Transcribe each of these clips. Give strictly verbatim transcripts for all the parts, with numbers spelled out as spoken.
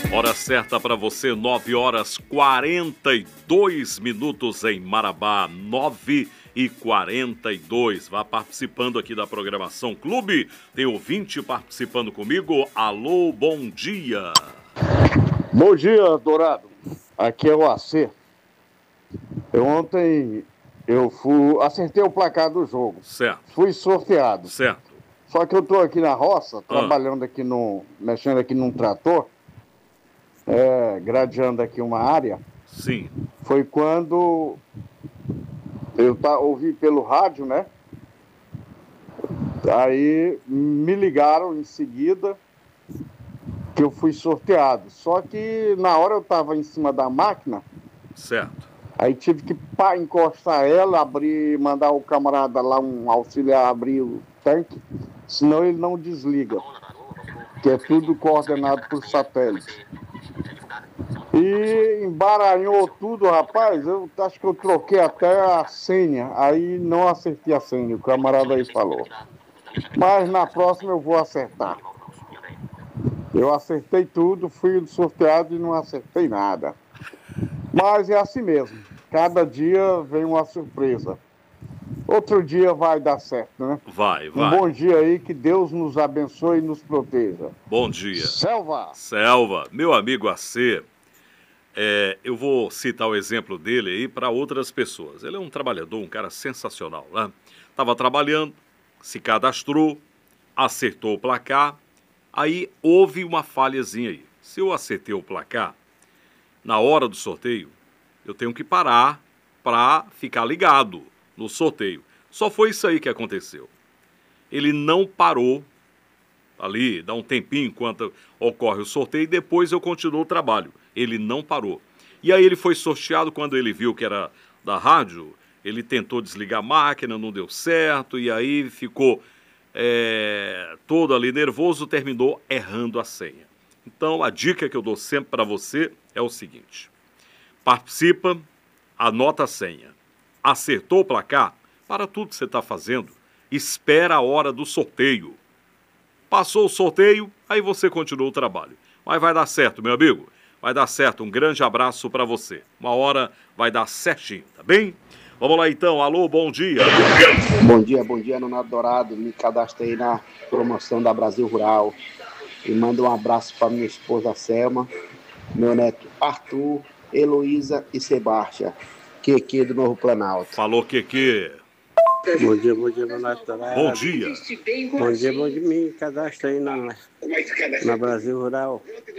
Hora certa para você, nove horas quarenta e dois minutos em Marabá, nove e quarenta e dois. Vá participando aqui da programação Clube. Tem ouvinte participando comigo. Alô, bom dia. Bom dia, Dourado. Aqui é o A C. Eu ontem eu fui, acertei o placar do jogo. Certo. Fui sorteado. Certo. Só que eu estou aqui na roça, Ah. trabalhando aqui no, mexendo aqui num trator, é, gradeando aqui uma área. Sim. Foi quando eu tá, ouvi pelo rádio, né? Aí me ligaram em seguida que eu fui sorteado. Só que na hora eu estava em cima da máquina. Certo. Aí tive que pá, encostar ela, abrir, mandar o camarada lá, um auxiliar, abrir o tanque, senão ele não desliga, que é tudo coordenado por satélite. E embaralhou tudo, rapaz, eu acho que eu troquei até a senha, aí não acertei a senha, o camarada aí falou. Mas na próxima eu vou acertar. Eu acertei tudo, fui sorteado e não acertei nada. Mas é assim mesmo. Cada dia vem uma surpresa. Outro dia vai dar certo, né? Vai, vai. Um bom dia aí, que Deus nos abençoe e nos proteja. Bom dia. Selva! Selva, meu amigo A C, é, eu vou citar o exemplo dele aí para outras pessoas. Ele é um trabalhador, um cara sensacional, né? Tava trabalhando, se cadastrou, acertou o placar, aí houve uma falhazinha aí. Se eu acertei o placar, na hora do sorteio, eu tenho que parar para ficar ligado no sorteio. Só foi isso aí que aconteceu. Ele não parou ali, dá um tempinho enquanto ocorre o sorteio e depois eu continuo o trabalho. Ele não parou. E aí ele foi sorteado, quando ele viu que era da rádio, ele tentou desligar a máquina, não deu certo, e aí ficou é, todo ali nervoso, terminou errando a senha. Então a dica que eu dou sempre para você é o seguinte: participa, anota a senha. Acertou o placar? Para tudo que você está fazendo, espera a hora do sorteio. Passou o sorteio, aí você continua o trabalho. Mas vai dar certo, meu amigo. Vai dar certo. Um grande abraço para você. Uma hora vai dar certinho, tá bem? Vamos lá então. Alô, bom dia. Bom dia, bom dia, Nonato Dourado. Me cadastrei na promoção da Brasil Rural. E mando um abraço para minha esposa Selma, meu neto Arthur, Heloísa e Sebastião. Queque do Novo Planalto. Falou, Queque. Bom dia, bom dia, Nonato Dourado. Bom dia. Bom dia, bom dia. Me cadastro aí na, na Brasil Rural.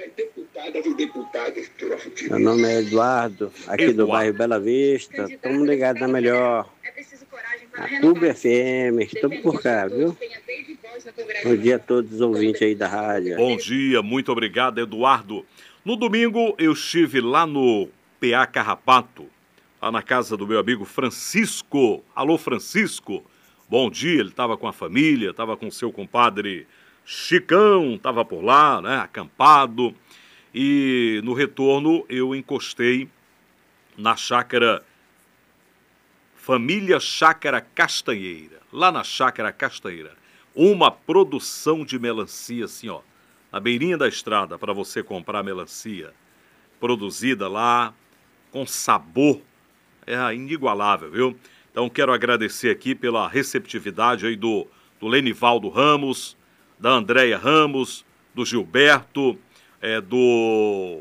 Meu nome é Eduardo, aqui Eduardo. do bairro Bela Vista. Estamos ligados na melhor. A Clube F M, estamos por cá, viu? Bom dia a todos os ouvintes aí da rádio. Bom dia, muito obrigado, Eduardo. No domingo eu estive lá no P A Carrapato, lá na casa do meu amigo Francisco. Alô, Francisco. Bom dia, ele estava com a família, estava com seu compadre Chicão, estava por lá, né, acampado. E no retorno eu encostei na chácara Família Chácara Castanheira, lá na Chácara Castanheira. Uma produção de melancia, assim, ó, na beirinha da estrada, para você comprar melancia, produzida lá, com sabor, é inigualável, viu? Então quero agradecer aqui pela receptividade aí do, do Lenivaldo Ramos, da Andréia Ramos, do Gilberto, é, do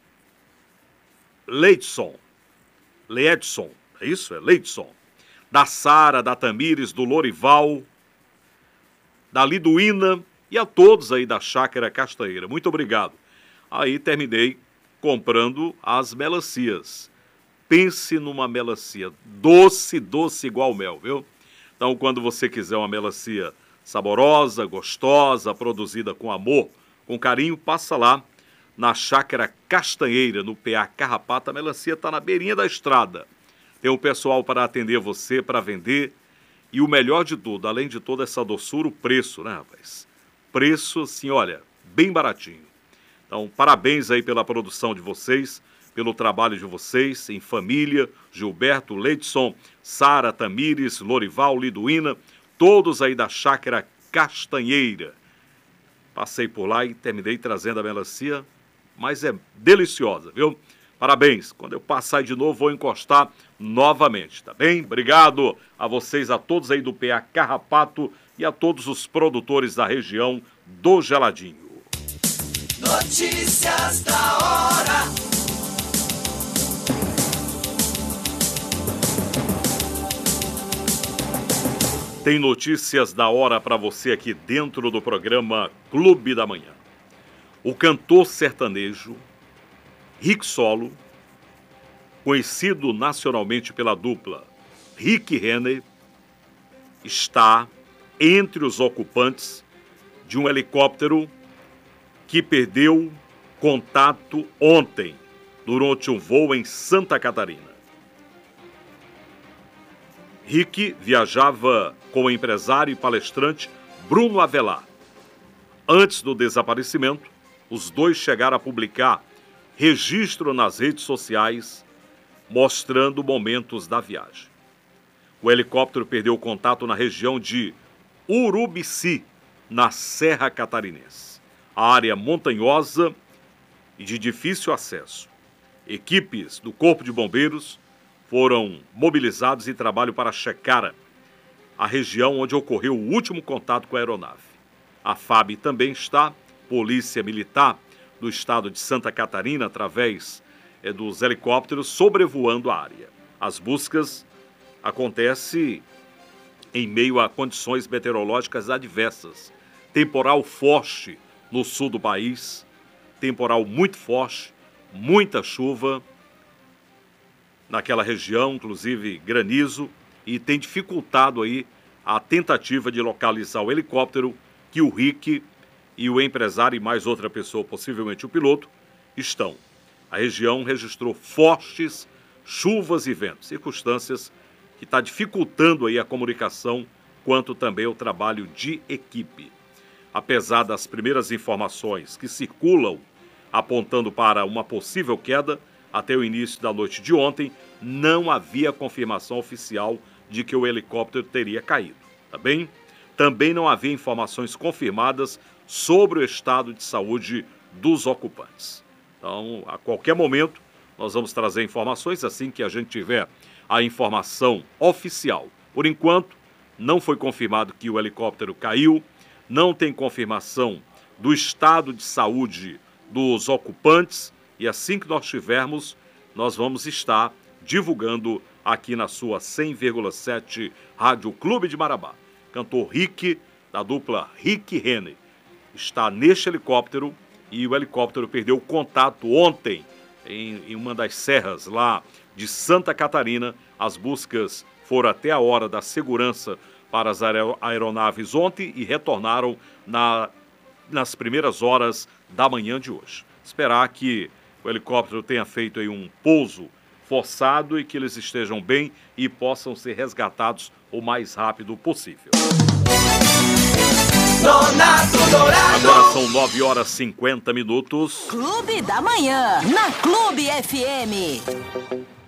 Leidson, Leidson, é isso? É Leidson. Da Sara, da Tamires, do Lorival, da Liduína e a todos aí da Chácara Castanheira. Muito obrigado. Aí terminei comprando as melancias. Pense numa melancia doce, doce igual mel, viu? Então, quando você quiser uma melancia saborosa, gostosa, produzida com amor, com carinho, passa lá na Chácara Castanheira, no P A Carrapato. A melancia está na beirinha da estrada. Tem um pessoal para atender você, para vender. E o melhor de tudo, além de toda essa doçura, o preço, né, rapaz? Preço, assim, olha, bem baratinho. Então, parabéns aí pela produção de vocês, pelo trabalho de vocês, em família, Gilberto, Leidson, Sara, Tamires, Lorival, Liduína, todos aí da Chácara Castanheira. Passei por lá e terminei trazendo a melancia mas é deliciosa, viu? Parabéns. Quando eu passar de novo, vou encostar novamente, tá bem? Obrigado a vocês, a todos aí do P A Carrapato e a todos os produtores da região do Geladinho. Notícias da hora. Tem notícias da hora para você aqui dentro do programa Clube da Manhã. O cantor sertanejo Rick Solo, conhecido nacionalmente pela dupla Rick Renner, está entre os ocupantes de um helicóptero que perdeu contato ontem durante um voo em Santa Catarina. Rick viajava com o empresário e palestrante Bruno Avelar. Antes do desaparecimento, os dois chegaram a publicar registro nas redes sociais mostrando momentos da viagem. O helicóptero perdeu contato na região de Urubici, na Serra Catarinense, a área montanhosa e de difícil acesso. Equipes do Corpo de Bombeiros foram mobilizados e trabalham para checar a região onde ocorreu o último contato com a aeronave. A F A B também está, Polícia Militar do Estado de Santa Catarina, através é, dos helicópteros sobrevoando a área. As buscas acontecem em meio a condições meteorológicas adversas. Temporal forte no sul do país, temporal muito forte, muita chuva naquela região, inclusive granizo, e tem dificultado aí a tentativa de localizar o helicóptero que o Rick e o empresário e mais outra pessoa, possivelmente o piloto, estão. A região registrou fortes chuvas e ventos, circunstâncias que está dificultando aí a comunicação, quanto também o trabalho de equipe. Apesar das primeiras informações que circulam apontando para uma possível queda, até o início da noite de ontem, não havia confirmação oficial de que o helicóptero teria caído, tá bem? Também não havia informações confirmadas sobre o estado de saúde dos ocupantes. Então, a qualquer momento, nós vamos trazer informações assim que a gente tiver a informação oficial. Por enquanto, não foi confirmado que o helicóptero caiu, não tem confirmação do estado de saúde dos ocupantes, e assim que nós tivermos, nós vamos estar divulgando aqui na sua cem vírgula sete Rádio Clube de Marabá. Cantor Rick, da dupla Rick Renner, está neste helicóptero e o helicóptero perdeu contato ontem em, em uma das serras lá de Santa Catarina. As buscas foram até a hora da segurança para as aeronaves ontem e retornaram na, nas primeiras horas da manhã de hoje. Esperar que o helicóptero tenha feito aí um pouso forçado e que eles estejam bem e possam ser resgatados o mais rápido possível. Agora são nove horas e cinquenta minutos. Clube da Manhã, na Clube F M.